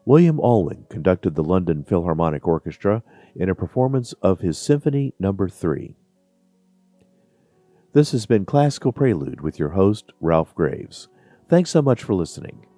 William Alwyn conducted the London Philharmonic Orchestra in a performance of his Symphony No. 3. This has been Classical Prelude with your host, Ralph Graves. Thanks so much for listening.